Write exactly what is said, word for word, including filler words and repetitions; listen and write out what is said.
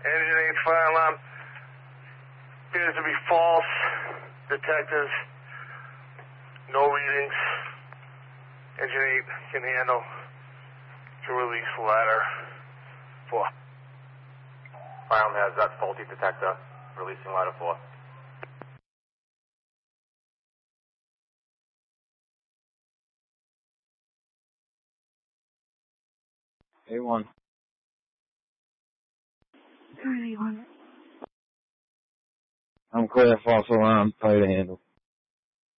Engine eight fire alarm appears to be false. Detectives, no readings. Engine eight can handle to release ladder four. Firearm has that faulty detector, releasing ladder four. A one. Sorry, A one. I'm clear, false alarm, fire to handle.